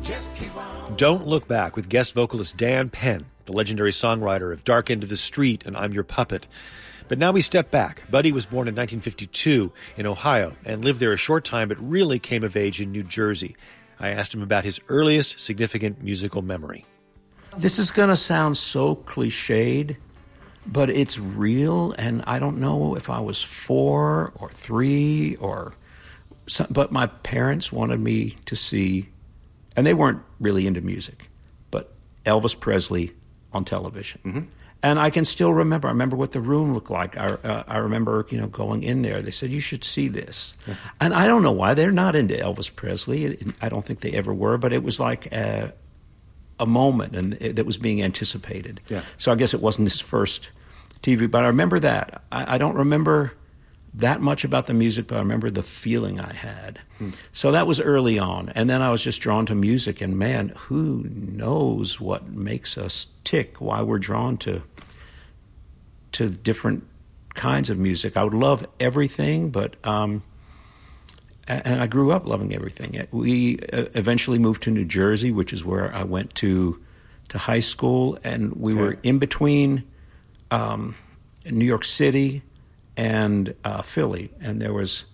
Don't Look Back with guest vocalist Dan Penn, the legendary songwriter of Dark End of the Street and I'm Your Puppet. But now we step back. Buddy was born in 1952 in Ohio and lived there a short time, but really came of age in New Jersey. I asked him about his earliest significant musical memory. This is going to sound so cliched, but it's real, and I don't know if I was 4 or 3 or something, but my parents wanted me to see, and they weren't really into music, but Elvis Presley on television. Mm-hmm. And I can still remember. I remember what the room looked like. I remember, going in there. They said, you should see this. Mm-hmm. And I don't know why. They're not into Elvis Presley. I don't think they ever were. But it was like a moment that was being anticipated. Yeah. So I guess it wasn't his first TV. But I remember that. I don't remember that much about the music, but I remember the feeling I had. So that was early on. And then I was just drawn to music. And, man, who knows what makes us tick, why we're drawn to different kinds of music. I would love everything, but and I grew up loving everything. We eventually moved to New Jersey, which is where I went to high school, and we were in between New York City and Philly, and there was,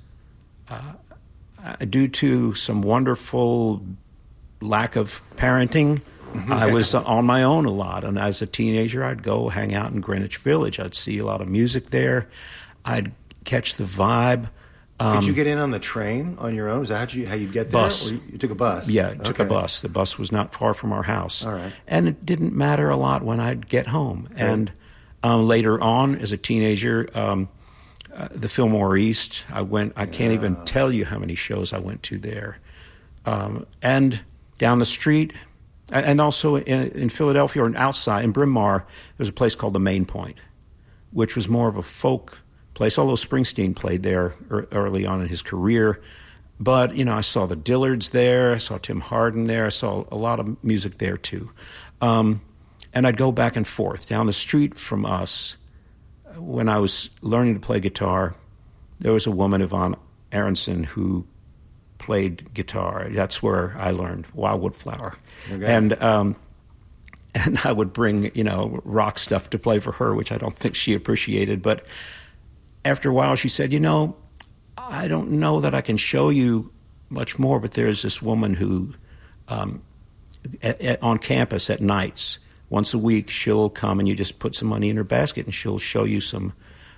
due to some wonderful lack of parenting, I was on my own a lot, and as a teenager, I'd go hang out in Greenwich Village. I'd see a lot of music there. I'd catch the vibe. Could you get in on the train on your own? Is that how you'd get there? Bus. Or you took a bus? Yeah, I took a bus. The bus was not far from our house. All right. And it didn't matter a lot when I'd get home. Okay. And later on, as a teenager, the Fillmore East, I can't even tell you how many shows I went to there. And down the street, and also in Philadelphia or outside, in Bryn Mawr, there's a place called the Main Point, which was more of a folk place, although Springsteen played there early on in his career. But, I saw the Dillards there, I saw Tim Hardin there, I saw a lot of music there too. And I'd go back and forth. Down the street from us, when I was learning to play guitar, there was a woman, Yvonne Aronson, who played guitar. That's where I learned Wildwood Flower. Okay. And I would bring, rock stuff to play for her, which I don't think she appreciated. But after a while, she said, I don't know that I can show you much more, but there's this woman who, on campus at nights, once a week, she'll come and you just put some money in her basket and she'll show you some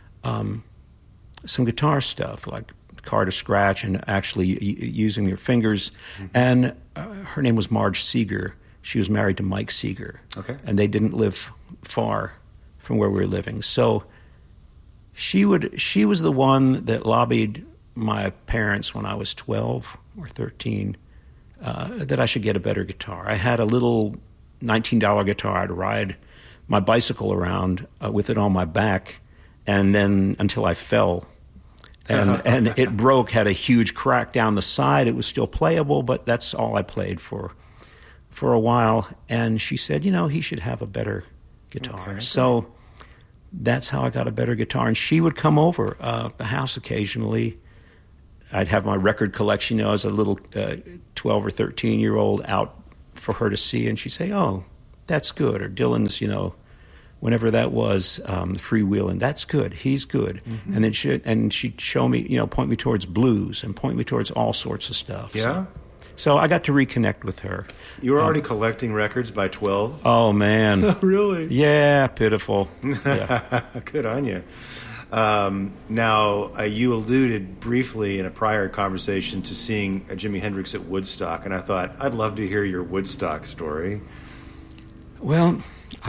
guitar stuff, like card to scratch and actually using your fingers. Mm-hmm. And her name was Marge Seeger. She was married to Mike Seeger. Okay. And they didn't live far from where we were living. So she was the one that lobbied my parents when I was 12 or 13 that I should get a better guitar. I had a little $19 guitar. I'd ride my bicycle around with it on my back, and then until I fell. And it broke, had a huge crack down the side. It was still playable, but that's all I played for a while. And she said, he should have a better guitar. Okay. So that's how I got a better guitar. And she would come over the house occasionally. I'd have my record collection, as a little 12 or 13-year-old out for her to see, and she'd say, oh, that's good. Or Dylan's, whenever that was, Freewheelin', that's good. He's good. Mm-hmm. And then she'd show me, point me towards blues and point me towards all sorts of stuff. Yeah? So I got to reconnect with her. You were already collecting records by 12? Oh, man. Really? Yeah, pitiful. Yeah. Good on you. Now, you alluded briefly in a prior conversation to seeing Jimi Hendrix at Woodstock, and I thought, I'd love to hear your Woodstock story. Well,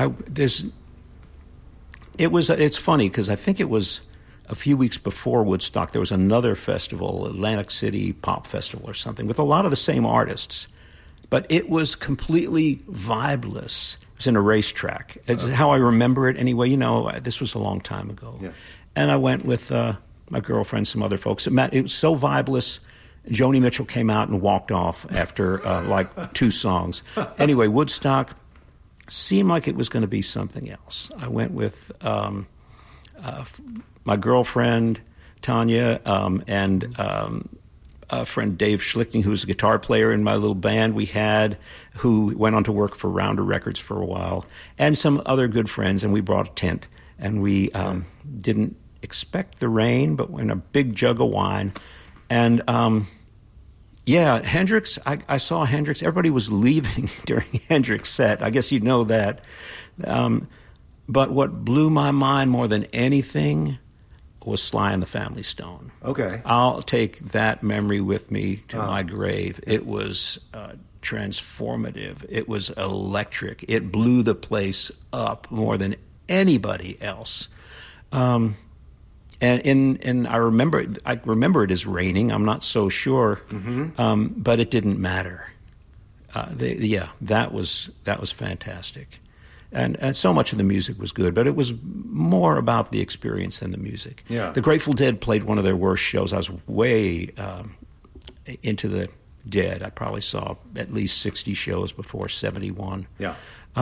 it's funny because I think it was a few weeks before Woodstock, there was another festival, Atlantic City Pop Festival or something, with a lot of the same artists. But it was completely vibeless. It was in a racetrack. It's how I remember it anyway. This was a long time ago. Yeah. And I went with my girlfriend, some other folks. It was so vibeless, Joni Mitchell came out and walked off after like 2 songs. Anyway, Woodstock seemed like it was going to be something else. I went with my girlfriend, Tanya, and a friend, Dave Schlichting, who's a guitar player in my little band we had, who went on to work for Rounder Records for a while, and some other good friends, and we brought a tent. And we didn't expect the rain, but we're in a big jug of wine. And, Hendrix, I saw Hendrix. Everybody was leaving during Hendrix's set. I guess you know that. But what blew my mind more than anything was Sly and the Family Stone. Okay. I'll take that memory with me to my grave. It was transformative. It was electric. It blew the place up more than anybody else. And I remember it as raining. I'm not so sure, but it didn't matter. That was fantastic. And so much of the music was good, but it was more about the experience than the music. Yeah. The Grateful Dead played one of their worst shows. I was way into the Dead. I probably saw at least 60 shows before 71. Yeah.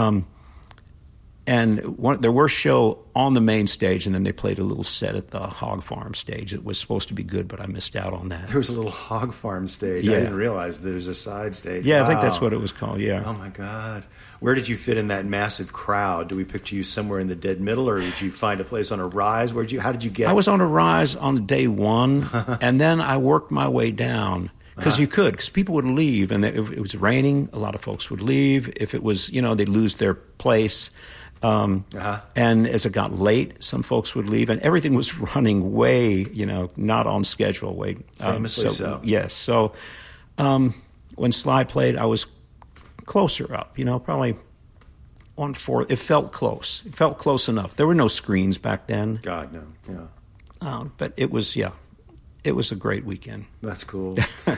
And their worst show on the main stage, and then they played a little set at the Hog Farm stage. It was supposed to be good, but I missed out on that. There was a little Hog Farm stage. Yeah. I didn't realize there was a side stage. Yeah, wow. I think that's what it was called, yeah. Oh, my God. Where did you fit in that massive crowd? Do we picture you somewhere in the dead middle, or did you find a place on a rise? How did you get? I was on a rise on day one, and then I worked my way down. Because people would leave, and if it was raining, a lot of folks would leave. If it was, they'd lose their place. And as it got late, some folks would leave, and everything was running way, not on schedule. Famously so. Yes. So when Sly played, I was closer up, probably 1/4. It felt close. It felt close enough. There were no screens back then. God, no. Yeah. But it was, it was a great weekend. That's cool.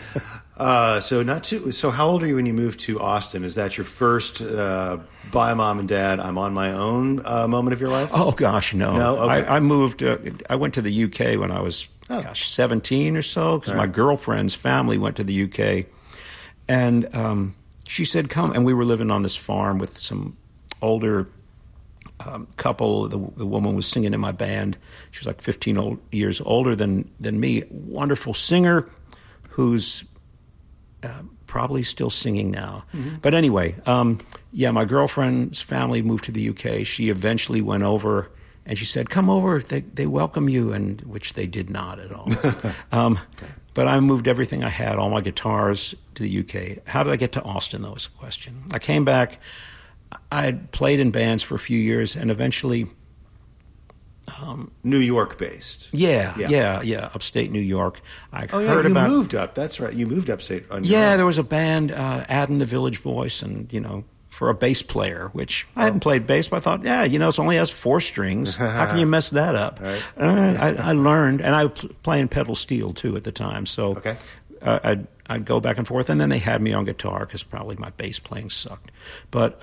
So how old are you when you moved to Austin? Is that your first bye, Mom and Dad, I'm on my own moment of your life? Oh, gosh, no. No? Okay. I moved, I went to the UK when I was, 17 or so, because my girlfriend's family went to the UK. And she said, come. And we were living on this farm with some older couple. The woman was singing in my band. She was like 15 years older than me. Wonderful singer who's probably still singing now. Mm-hmm. But anyway, my girlfriend's family moved to the UK. She eventually went over, and she said, come over. They welcome you, and which they did not at all. But I moved everything I had, all my guitars, to the UK. How did I get to Austin, though, is the question. I came back. I had played in bands for a few years, and eventually... New York-based. Yeah, upstate New York. You moved up. That's right. You moved upstate. There was a band, Adam the Village Voice, and, for a bass player, which I hadn't played bass, but I thought, it only has 4 strings. How can you mess that up? Right. I learned, and I was playing pedal steel, too, at the time. So I'd go back and forth, and then they had me on guitar because probably my bass playing sucked. But,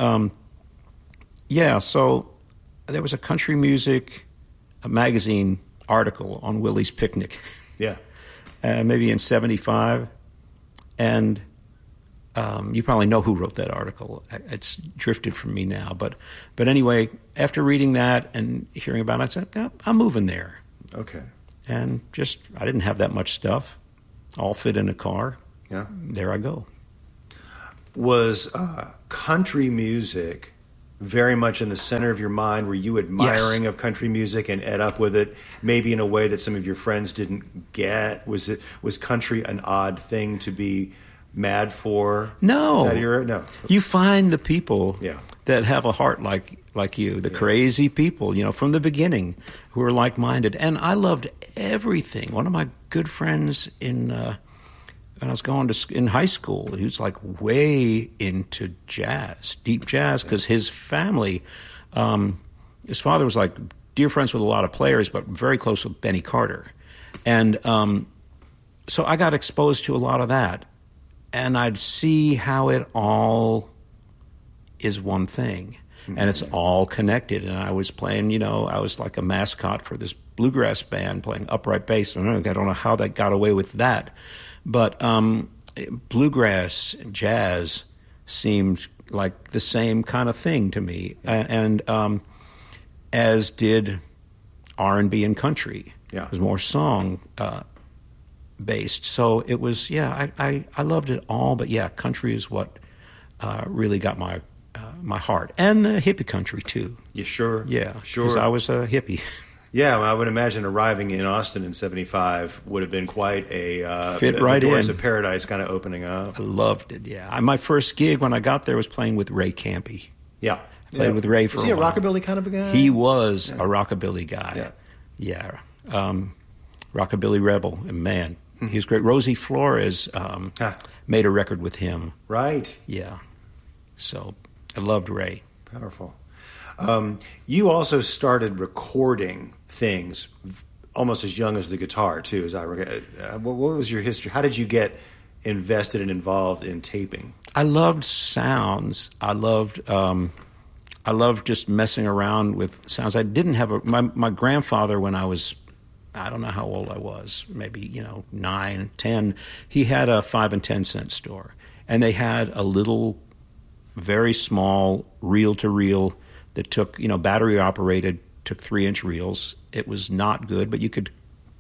so there was a country music magazine article on Willie's Picnic. Yeah. Maybe in 75. And you probably know who wrote that article. It's drifted from me now. But anyway, after reading that and hearing about it, I said, I'm moving there. Okay. And I didn't have that much stuff. All fit in a car. Yeah. There I go. Was country music very much in the center of your mind? Were you admiring of country music and ed up with it, maybe in a way that some of your friends didn't get? Was country an odd thing to be mad for? No. That era? No. You find the people that have a heart like you, the crazy people, from the beginning, who are like-minded. And I loved everything. One of my good friends when I was going in high school, he was like way into jazz, deep jazz, because his family, his father was like dear friends with a lot of players, but very close with Benny Carter. And so I got exposed to a lot of that. And I'd see how it all is one thing. And it's all connected. And I was playing, I was like a mascot for this bluegrass band playing upright bass. I don't know how that got away with that. But bluegrass, jazz seemed like the same kind of thing to me, and as did R&B and country. Yeah. It was more song. based. So it was, I loved it all, but country is what really got my heart, and the hippie country too. Yeah, sure. Yeah, sure. Because I was a hippie. Yeah, well, I would imagine arriving in Austin in '75 would have been quite a fit right in. The doors of paradise kind of opening up. I loved it. Yeah, my first gig when I got there was playing with Ray Campy. Yeah, played with Ray for a while. Was he a rockabilly kind of a guy? He was a rockabilly guy. Yeah. Rockabilly rebel, and man, he was great. Rosie Flores made a record with him. Right. Yeah. So I loved Ray. Powerful. You also started recording things almost as young as the guitar, too. As I what was your history? How did you get invested and involved in taping? I loved sounds. I loved just messing around with sounds. I didn't have my grandfather, when I was, I don't know how old I was, maybe 9, 10. He had a 5 and 10 cent store, and they had a little, very small reel-to-reel that took, battery operated, took 3-inch reels. It was not good, but you could,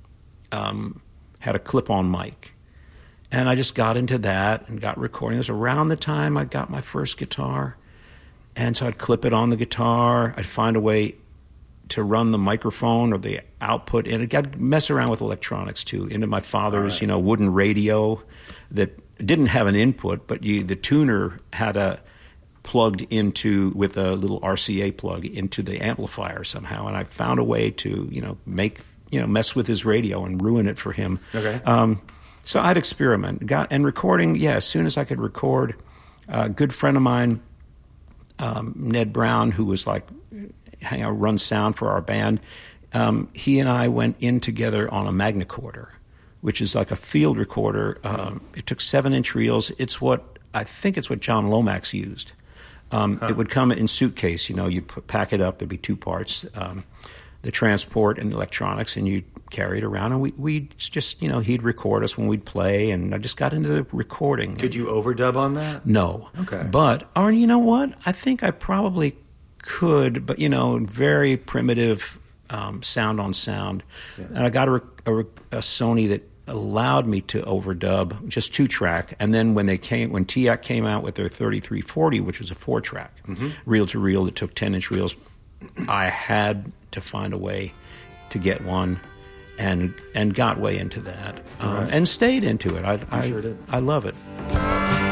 had a clip-on mic. And I just got into that and got recording. It was around the time I got my first guitar. And so I'd clip it on the guitar. I'd find a way to run the microphone or the output. And I'd mess around with electronics, too, into my father's, wooden radio that didn't have an input, but the tuner had a plugged into with a little RCA plug into the amplifier somehow, and I found a way to mess with his radio and ruin it for him. Okay. So I'd experiment, and recording. As soon as I could record, a good friend of mine, Ned Brown, who was run sound for our band. He and I went in together on a Magnecorder, which is like a field recorder. It took 7-inch reels. I think it's what John Lomax used. It would come in suitcase, you'd pack it up, there'd be 2 parts, the transport and the electronics, and you'd carry it around, and we'd just, he'd record us when we'd play, and I just got into the recording. Could you overdub on that? No. Okay. But, or you know what? I think I probably could, but, very primitive sound on sound. Yeah. And I got a Sony that allowed me to overdub just 2-track, and then when TEAC came out with their 3340, which was a 4-track, reel-to-reel that took 10-inch reels, I had to find a way to get one, and got way into that, and stayed into it. I sure did. I love it.